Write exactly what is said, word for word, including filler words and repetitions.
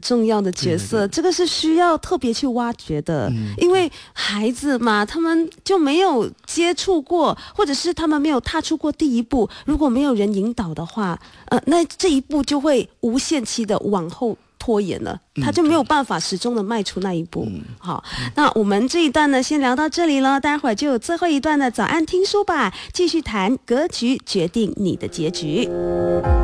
重要的角色，对对对，这个是需要特别去挖掘的、嗯、因为孩子嘛，他们就没有接触过，或者是他们没有踏出过第一步，如果没有人引导的话，呃，那这一步就会无限期的往后拖延了，他就没有办法始终的迈出那一步、嗯、好，那我们这一段呢先聊到这里了，待会儿就有最后一段的早安听书吧，继续谈格局决定你的结局。